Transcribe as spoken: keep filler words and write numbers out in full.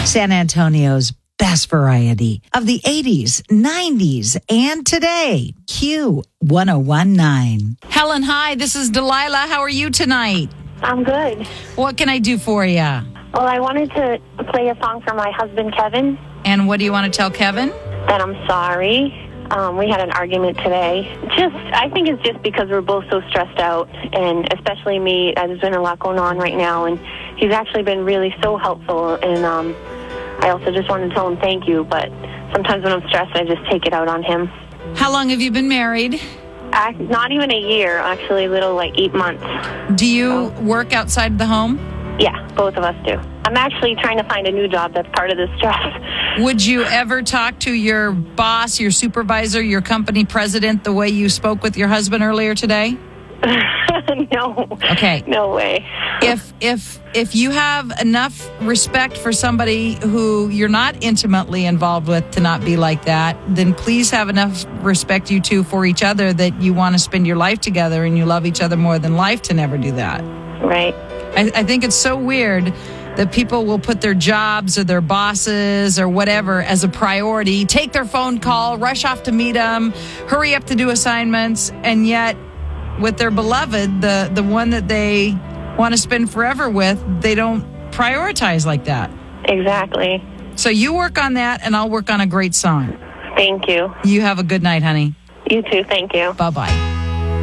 San Antonio's best variety of the eighties, nineties, and today. Q one oh one nine. Helen, hi. This is Delilah. How are you tonight? I'm good. What can I do for you? Well, I wanted to play a song for my husband, Kevin. And what do you want to tell Kevin? That I'm sorry. Um, we had an argument today. Just, I think it's just because we're both so stressed out, and especially me. There's been a lot going on right now, and he's actually been really so helpful. And um, I also just wanted to tell him thank you. But sometimes when I'm stressed, I just take it out on him. How long have you been married? I, not even a year, actually, a little like eight months. Do you work outside the home? Yeah, both of us do. I'm actually trying to find a new job that's part of the stress. Would you ever talk to your boss, your supervisor, your company president the way you spoke with your husband earlier today? No. Okay. No way. If if if you have enough respect for somebody who you're not intimately involved with to not be like that, then please have enough respect, you two, for each other that you want to spend your life together and you love each other more than life to never do that. Right. I, I think it's so weird that people will put their jobs or their bosses or whatever as a priority, take their phone call, rush off to meet them, hurry up to do assignments, and yet with their beloved, the, the one that they want to spend forever with, they don't prioritize like that. Exactly. So you work on that, and I'll work on a great song. Thank you. You have a good night, honey. You too. Thank you. Bye-bye.